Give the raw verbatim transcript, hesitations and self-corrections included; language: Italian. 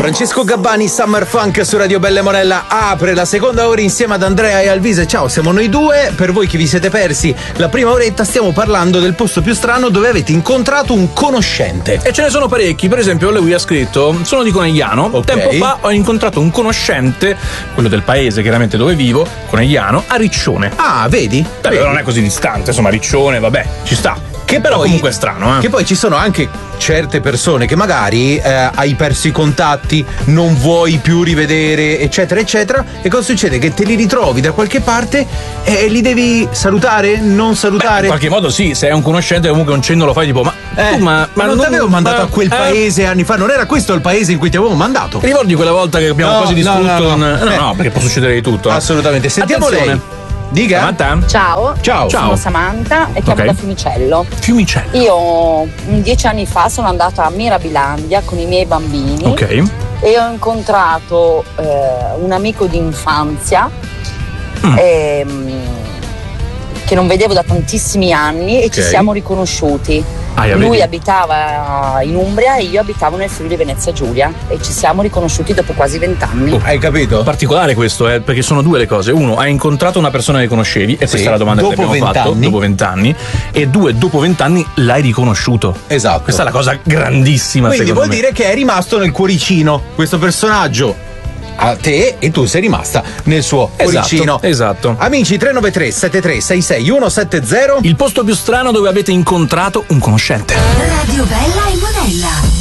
Francesco Gabbani, Summer Funk su Radio Belle Monella apre la seconda ora insieme ad Andrea e Alvise. Ciao, siamo noi due. Per voi che vi siete persi la prima oretta, stiamo parlando del posto più strano dove avete incontrato un conoscente. E ce ne sono parecchi. Per esempio lui ha scritto: sono di Conegliano, okay. Tempo fa ho incontrato un conoscente, quello del paese chiaramente dove vivo, Conegliano, a Riccione. Ah, vedi? Beh, vedi? non è così distante, insomma, Riccione, vabbè, ci sta. Che però poi, comunque è strano, eh. Che poi ci sono anche certe persone che magari eh, hai perso i contatti, non vuoi più rivedere, eccetera, eccetera. E cosa succede? Che te li ritrovi da qualche parte e li devi salutare, non salutare. Beh, in qualche modo sì, se è un conoscente comunque un cenno lo fai tipo, ma eh, tu, ma, ma non, non ti avevo mandato ma, a quel eh. paese anni fa, non era questo il paese in cui ti avevo mandato? Ti ricordi quella volta che abbiamo no, quasi distrutto no, no, no. un... no, eh. no, perché può succedere di tutto. Assolutamente. Sentiamo Attenzione. lei. Dica. Samantha? Ciao. Ciao. Sono Samantha e chiamo okay. da Fiumicello. Fiumicello. Io dieci anni fa sono andata a Mirabilandia con i miei bambini. Ok. E ho incontrato eh, un amico di infanzia mm. ehm, che non vedevo da tantissimi anni e okay. ci siamo riconosciuti. Ah, Lui vedi. abitava in Umbria e io abitavo nel Friuli Venezia Giulia e ci siamo riconosciuti dopo quasi vent'anni. Oh, hai capito? Particolare questo, eh, perché sono due le cose. Uno, hai incontrato una persona che conoscevi, e sì, questa è la domanda che abbiamo fatto, dopo vent'anni. E due, dopo vent'anni l'hai riconosciuto. Esatto. Questa è la cosa grandissima. Quindi vuol me. dire che è rimasto nel cuoricino questo personaggio a te e tu sei rimasta nel suo cuoricino. Esatto, esatto. Amici, tre nove tre sette tre sei sei uno sette zero. Il posto più strano dove avete incontrato un conoscente. Radio Bella e Monella.